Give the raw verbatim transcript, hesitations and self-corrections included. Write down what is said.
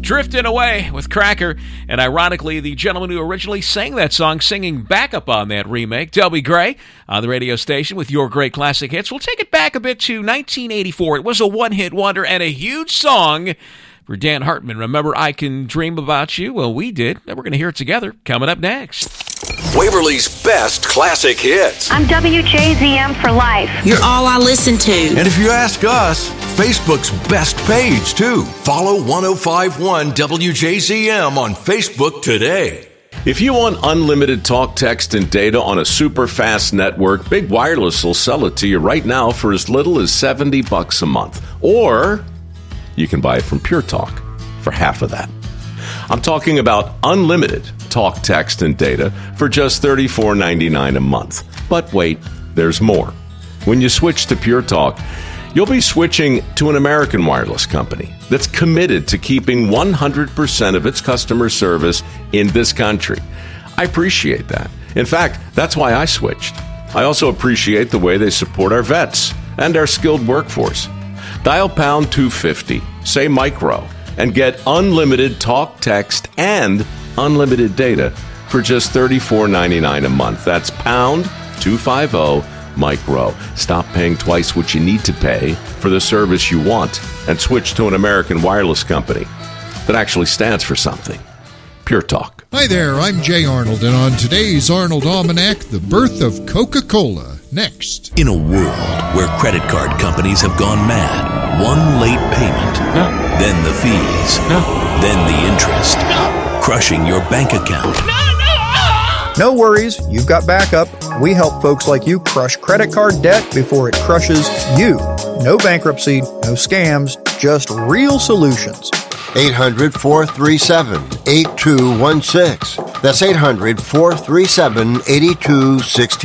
Drifting Away with Cracker, and ironically, the gentleman who originally sang that song, singing backup on that remake, Delby Gray, on the radio station with Your Great Classic Hits. We'll take it back a bit to nineteen eighty-four. It was a one-hit wonder and a huge song for Dan Hartman. Remember I Can Dream About You? Well, we did, and we're going to hear it together coming up next. Waverly's best classic hits. I'm W J Z M for life. You're all I listen to. And if you ask us, Facebook's best page, too. Follow one oh five point one W J Z M on Facebook today. If you want unlimited talk, text, and data on a super fast network, Big Wireless will sell it to you right now for as little as seventy bucks a month. Or you can buy it from Pure Talk for half of that. I'm talking about unlimited talk, text, and data for just thirty-four ninety-nine a month. But wait, there's more. When you switch to Pure Talk, you'll be switching to an American wireless company that's committed to keeping one hundred percent of its customer service in this country. I appreciate that. In fact, that's why I switched. I also appreciate the way they support our vets and our skilled workforce. Dial pound two fifty, say micro, and get unlimited talk, text, and unlimited data for just thirty-four ninety-nine a month. That's pound two fifty micro. Stop paying twice what you need to pay for the service you want and switch to an American wireless company that actually stands for something. Pure Talk. Hi there, I'm Jay Arnold, and on today's Arnold Almanac, the birth of Coca-Cola. Next. In a world where credit card companies have gone mad, one late payment, No. then the fees, No. then the interest, no. crushing your bank account. No worries, you've got backup. We help folks like you crush credit card debt before it crushes you. No bankruptcy, no scams, just real solutions. eight hundred, four three seven, eight two one six. That's eight hundred, four three seven, eight two one six.